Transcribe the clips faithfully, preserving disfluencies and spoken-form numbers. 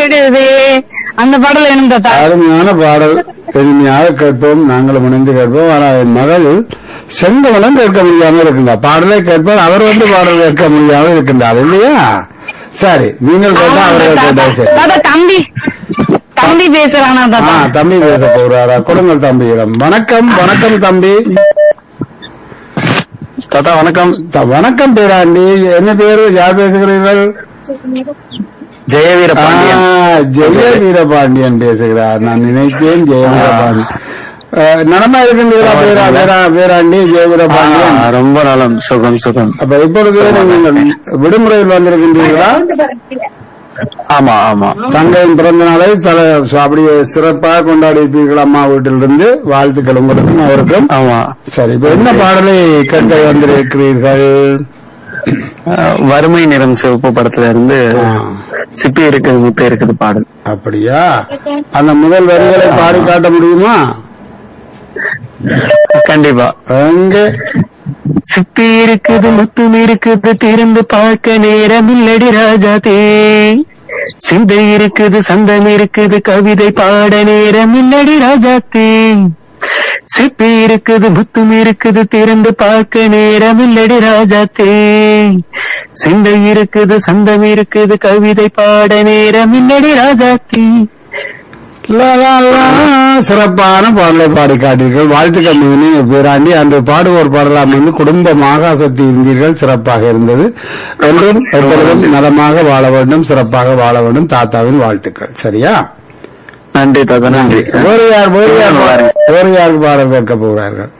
கேக்குது அந்த பாடல் வேணும் தாத்தா. அருமையான பாடல், எளிமையாக கேட்போம், நாங்களும் இணைந்து கேட்போம். ஆனால் என் மகள் செங்கமலம் கேட்க முடியாமல் இருக்கின்றார். பாடலை கேட்பார், அவர் வந்து பாடல் கேட்க முடியாமல் இருக்கின்றார் இல்லையா? சரி, நீங்கள் கேட்டா அவர்கள் கேட்டால் சரி. தாத்தா தம்பி தம்பி பேசுறானா ஆ, தாத்தா? தம்பி பேச போறாரா? கொடுங்கள் தம்பியிடம். வணக்கம் வணக்கம் தம்பி. தாத்தா வணக்கம். த- வணக்கம் பேராண்டி. என்ன பேரு? யார் பேசுகிறீர்கள்? ஜெயவீர பாண்டியன். ஆ, ஜெய வீரபாண்டியன் பேசுகிறார். நான் நினைத்தேன் ஜெய வீரபாண்டியன். அஹ், நலமா இருக்கின்றீர்களா பேரா பேரா பேராண்டி ஜெய வீரபாண்டியன்? ஆ, ரொம்ப நலம், சுகம் சுகம். அப்ப இப்பொழுது நீங்கள் விடுமுறையில் வந்திருக்கின்றீர்களா? ஆமா ஆமா. தங்கையின் பிறந்த நாளை தல அப்படியே சிறப்பாக கொண்டாடி இருப்பீர்கள் அம்மா வீட்டிலிருந்து. வாழ்த்துக்கள் உங்களுக்கும் அவருக்கும். ஆமா. சரி, இப்ப என்ன பாடலை கேட்க வந்திருக்கிறீர்கள்? ஆ, வறுமை நிறம் சிவப்பு படத்துல இருந்து ஆ, சிப்பி இருக்குது முட்டை இருக்குது பாடல். அப்படியா? அந்த முதல் வரிகளை பாடி காட்ட முடியுமா? கண்டிப்பா. எங்க? சிப்பி இருக்குது முத்தும் இருக்குது திறந்து பார்க்க நேரம் இல்லடி ராஜா தே. சிந்தை இருக்குது சந்தம் இருக்குது கவிதை பாட நேரம் இல்லடி ராஜா தே. சிப்பி இருக்குது முத்தும் இருக்குது திறந்து பார்க்க நேரம் இல்லடி ராஜா தே. சிந்தை இருக்குது சந்தம் இருக்குது கவிதை பாட நேரம் இல்லடி ராஜா தே. லா, லா, லா. சிறப்பான பாடலை பாடி காட்டீர்கள். வாழ்த்துக்கள் மிகுதி பேராண்டி. அன்று பாடுவோர் பாடலாம் என்று குடும்பமாக அசத்தி இருந்தீர்கள். சிறப்பாக இருந்தது. என்றும் எப்பொழுதும் நலமாக வாழ வேண்டும், சிறப்பாக வாழ வேண்டும். தாத்தாவின் வாழ்த்துக்கள். சரியா? நன்றி தாத்தா, நன்றி. வேறு யார் வேறு யார் வேறு யாருக்கு பாடல் கேட்க போகிறார்கள்?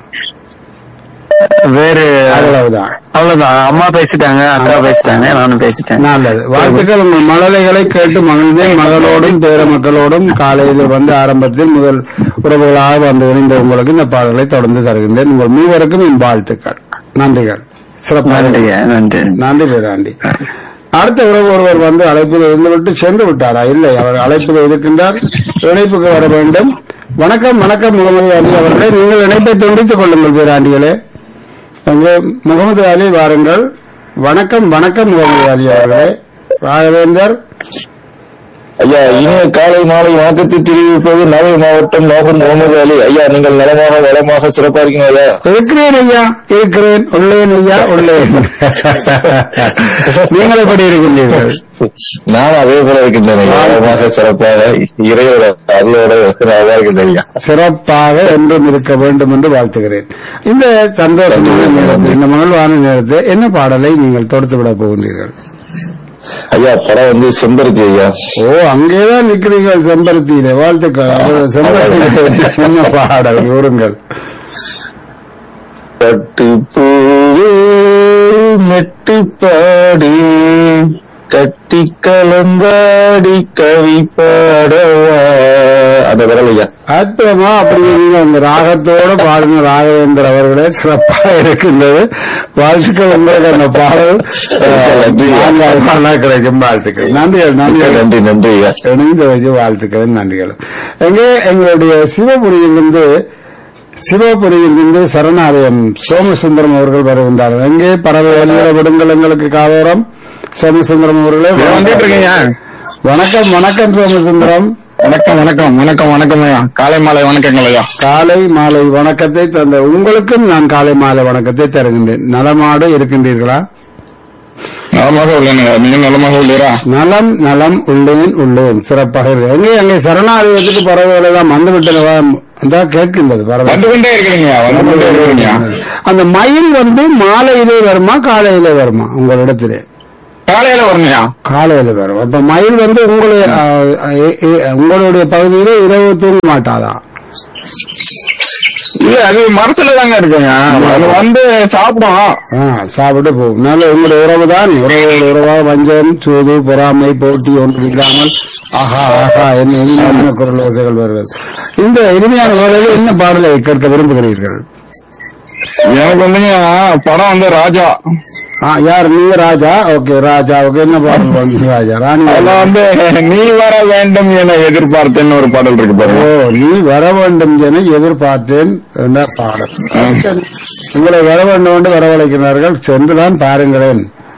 வேறு அவ்வளவுதான். அவ்வளவுதான். அம்மா பேசிட்டாங்க, அக்கா பேசிட்டாங்க, நானும் பேசிட்டேன். நல்லது. வாழ்த்துக்கள். உங்கள் மழலைகளை கேட்டு மகிழ்ந்தேன். மகளோடும் பேர மக்களோடும் காலையில் வந்து ஆரம்பத்தில் முதல் உறவுகளாக வந்து இணைந்த உங்களுக்கு இந்த பாடல்களை தொடர்ந்து தருகின்றேன். உங்கள் மூவருக்கும் என் வாழ்த்துக்கள். நன்றிகள். சிறப்பாக நன்றி நன்றி. நன்றி பேராண்டி. அடுத்த உறவு ஒருவர் வந்து அழைப்பில் இருந்துவிட்டு சென்று விட்டாரா? இல்லை, அவர் அழைப்பில் இருக்கின்றார். இணைப்புக்கு வர வேண்டும். வணக்கம் வணக்கம் முகமது அலி அவர்களே, நீங்கள் இணைப்பை துண்டித்துக் கொள்ளுங்கள் பேராண்டிகளே. அங்கே முகமது அலி வாருங்கள். வணக்கம் வணக்கம் முகமது அலி அவர்களே. ராகவேந்தர் ஐயா, இனிய காலை மாலை வணக்கத்தை தெரிவிப்பது நாகை மாவட்டம் நாகூர் முகமது அலி. ஐயா, நீங்கள் நலமாக வளமாக சிறப்பா இருக்கீங்க ஐயா? இருக்கிறேன் ஐயா, இருக்கிறேன். உள்ளேன் ஐயா, உள்ளேன். நீங்கள் எப்படி இருக்கின்றீர்கள்? நானும் அதே போல இருக்கின்றேன் ஐயா, வளமாக சிறப்பாக இறையோட அருளோட நல்லா இருக்கின்றேன் ஐயா. சிறப்பாக என்றும் இருக்க வேண்டும் என்று வாழ்த்துகிறேன். இந்த சந்தோஷமான நேரத்தில், இந்த மகிழ்வான நேரத்தில் என்ன பாடலை நீங்கள் தொடுத்து விட போகின்றீர்கள்? ஐயா, படம் வந்து செம்பருத்தி ஐயா. ஓ, அங்கேதான் நிற்கிறீர்கள் செம்பருத்தியிலே. வாழ்த்துக்கள். செம்பருத்தியிலே என்ன பாடல் கூறுங்கள்? பட்டு பூவே மெட்டுப்பாடி கட்டி கலந்தாடி கவி பாடவா, அந்த விரல் ஐயா. அற்புதமா அப்படி நீங்க அந்த ராகத்தோட பாடுங்க ராகவேந்தர் அவர்களே. சிறப்பாக இருக்கின்றது. வாழ்த்துக்கள். உங்களுக்கு அந்த பாடல் கிடைக்கும். வாழ்த்துக்கள். நன்றிகள் நன்றிகள் நன்றி நன்றி ஐயா. இணைந்து வச்சு வாழ்த்துக்கள் நன்றிகள். எங்கே எங்களுடைய சிவபுரியிலிருந்து சிவபுரியிலிருந்து சரணாலயம் சோமசுந்தரம் அவர்கள் வருகின்றார்கள். எங்கே பறவை வெளியிட விடுங்கள் எங்களுக்கு காதோரம். சோமசுந்தரம் அவர்களே வந்துட்டு இருக்கீங்க. வணக்கம் வணக்கம் சோமசுந்தரம். வணக்கம் வணக்கம் வணக்கம் வணக்கம் ஐயா. காலை மாலை வணக்கங்கள் ஐயா. காலை மாலை வணக்கத்தை தந்த உங்களுக்கும் நான் காலை மாலை வணக்கத்தை தருகின்றேன். நலமாடு இருக்கின்றீர்களா? நலமாக உள்ளேன். நீங்க நலமாக உள்ளீரா? நலம் நலம் உள்ளேன் உள்ளேன். சிறப்பாக இருக்கு. எங்கே அங்கே சரணாலயத்துக்கு பறவைகளை தான் வந்து விட்டனவா அதான் கேட்கின்றது. பறவை வந்து கொண்டே இருக்கிறீங்க, வந்து கொண்டே இருக்கிறீங்க. அந்த மயில் வந்து மாலையிலே வருமா காலையிலே வருமா உங்களிடத்திலே? காலையில வரணுயா? காலையில வரும். அப்ப மயில் வந்து உங்களுடைய உங்களுடைய பகுதியில இரவு தூங்க மாட்டாதா? இல்ல, அது மரத்துல தாங்க இருக்குங்க. அது வந்து சாப்பிடும். சாப்பிட்டு போகும். நல்ல உங்களுடைய உறவு தான். உறவு உறவா வஞ்சம் சூது பொறாமை போட்டி ஒன்று இல்லாமல் ஆஹா ஆஹா என்ன இனிமையான குரல் ஓசைகள் வருகிறது. இந்த இனிமையான வேலையில் என்ன பாடலை கேட்க விரும்புகிறீர்கள்? எனக்கு வந்துங்க படம் வந்து ராஜா. யார் நீங்க? ராஜா. ஓகே, ராஜாவுக்கு என்ன பாடல் வந்து? ராஜா ராணி வந்து நீ வர வேண்டும் என எதிர்பார்த்தேன்னு ஒரு பாடல் இருக்கு பாருங்க. ஓ, நீ வர வேண்டும் என எதிர்பார்த்தேன் என்ற பாடல். உங்களை வர வேண்டும் என்று வரவழைக்கிறார்கள். சென்றுதான் பாருங்களேன்.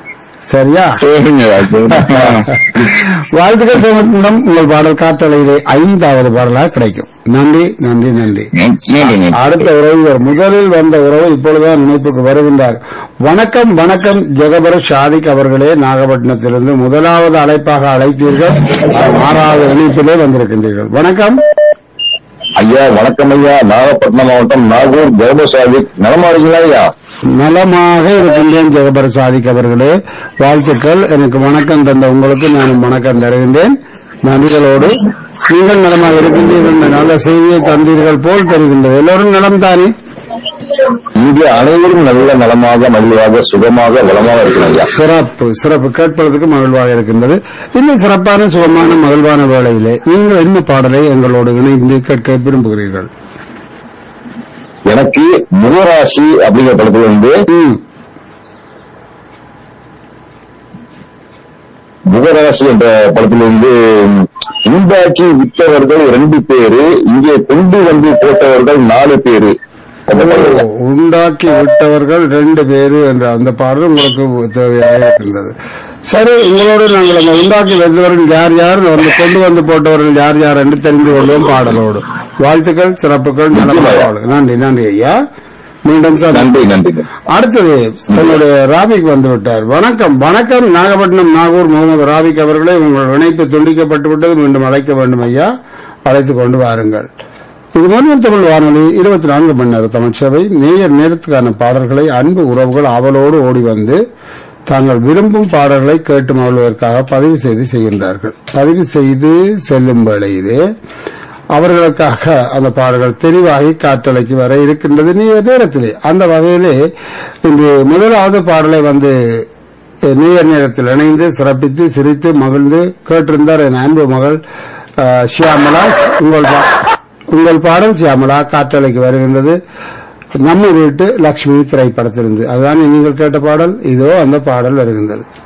சரியா? சரிங்க ஐயா, சரிங்க. வாழ்த்துக்கள் சமர்ப்பணம். உங்கள் பாடல் காற்றலையிலே ஐந்தாவது பாடலாக கிடைக்கும். நன்றி நன்றி நன்றி. நன்றிங்க. அடுத்த உறவு முதலில் வந்த உறவு இப்பொழுதுதான் நினைப்புக்கு வருகின்றார். வணக்கம் வணக்கம் ஜெகபர் ஷாதிக் அவர்களே, நாகப்பட்டினத்திலிருந்து முதலாவது அழைப்பாக அழைத்தீர்கள். ஆறாவது இணைப்பிலே வந்திருக்கின்றீர்கள். வணக்கம் ஐயா. வணக்கம் ஐயா. நாகப்பட்டினம் மாவட்டம் நாகூர் ஜெகபசாதிக். நலமா இருக்கீங்களா ஐயா? நலமாக இருக்கின்றேன் ஜெகபர் சாதிக் அவர்களே, வாழ்த்துக்கள். எனக்கு வணக்கம் தந்த உங்களுக்கு நான் வணக்கம் தருகின்றேன். நன்றிகளோடு நீங்கள் நலமாக இருக்கின்றீர்கள். நல்ல செய்தியை தந்தீர்கள் போல் தெரிகின்றது. எல்லோரும் நலம் தானே? இங்கே அனைவரும் நல்ல நலமாக மகிழ்வாக சுகமாக வளமாக இருக்கிறோம் ஐயா. சிறப்பு சிறப்பு. கேட்பதற்கு மகிழ்வாக இருக்கின்றது. இன்னும் சிறப்பான சுகமான மகிழ்வான வேளையிலே நீங்கள் என்ன பாடலை எங்களோடு இணைந்து கேட்க விரும்புகிறீர்கள்? எனக்கு முகராசி அப்படிங்கிற படத்துல வந்து ம், முகராசி என்ற படத்துல வந்து உண்டாக்கி விட்டவர்கள் ரெண்டு பேரு, இங்கே கொண்டு வந்து போட்டவர்கள் நாலு பேரு. அந்த படத்துல உண்டாக்கி விட்டவர்கள் ரெண்டு பேரு என்ற அந்த பாடல் உங்களுக்கு தேவையாக இருக்கின்றது. சரி, உங்களோடு நாங்கள் அந்த உண்டாக்கி வைத்தவர்கள் யார் யார், வந்து கொண்டு வந்து போட்டவர்கள் யார் யார் என்று தெரிந்து கொள்வோம் பாடலோடு. வாழ்த்துக்கள், சிறப்புகள், நலமாக. நன்றி நன்றி ஐயா. மீண்டும் சார் நன்றி நன்றி. அடுத்தது என்னுடைய ராபிக் வந்து விட்டார். வணக்கம் வணக்கம் நாகப்பட்டினம் நாகூர் முகமது ராபிக் அவர்களே, உங்கள் இணைப்பு துண்டிக்கப்பட்டு விட்டது. மீண்டும் அழைக்க வேண்டும் ஐயா, அழைத்துக் கொண்டு வாருங்கள். இது மொழியின் தமிழ் வானொலி இருபத்தி நான்கு மணி நேர தமிழ் சேவை. நேயர் நேரத்துக்கான பாடல்களை அன்பு உறவுகள் ஆவலோடு ஓடி வந்து தாங்கள் விரும்பும் பாடல்களை கேட்டு மகிழ்வதற்காக பதிவு செய்து செய்கின்றார்கள். பதிவு செய்து செல்லும் வேளையிலே அவர்களுக்காக அந்த பாடல்கள் தெளிவாகி காற்றலைக்கு வர இருக்கின்றது நேயர் நேரத்திலே. அந்த வகையிலே இன்று முதலாவது பாடலை வந்து நேயர் நேரத்தில் இணைந்து சிறப்பித்து சிரித்து மகிழ்ந்து கேட்டிருந்தார் என் அன்பு மகள் அஹ், ஷியாமலா. உங்கள் உங்கள் பாடல் சியாமலா காற்றலைக்கு வருகின்றது. நம்ம வீட்டு லட்சுமி திரைப்படத்திலிருந்து அதுதான் நீங்கள் கேட்ட பாடல். இதோ அந்த பாடல் வருகின்றது.